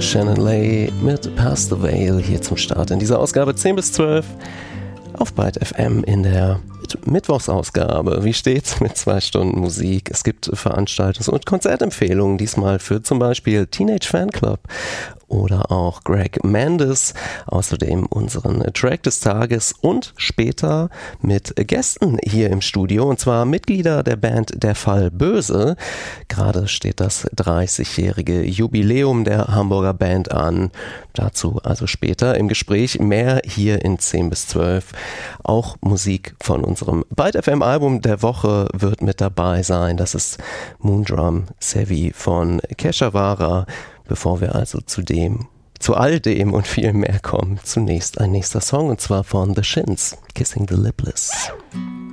Shannon Lay mit Past the Veil hier zum Start in dieser Ausgabe 10 bis 12 auf Byte FM in der Mittwochsausgabe. Wie steht's mit 2 Stunden Musik? Es gibt Veranstaltungs- und Konzertempfehlungen, diesmal für zum Beispiel Teenage Fanclub oder auch Greg Mendes, außerdem unseren Track des Tages und später mit Gästen hier im Studio, und zwar Mitglieder der Band Der Fall Böse. Gerade steht das 30-jährige Jubiläum der Hamburger Band an. Dazu also später im Gespräch, mehr hier in 10 bis 12. Auch Musik von unserem Byte FM Album der Woche wird mit dabei sein. Das ist Moondrum Sevi von Keshavara. Bevor wir also zu all dem und viel mehr kommen, zunächst ein nächster Song, und zwar von The Shins, Kissing the Lipless.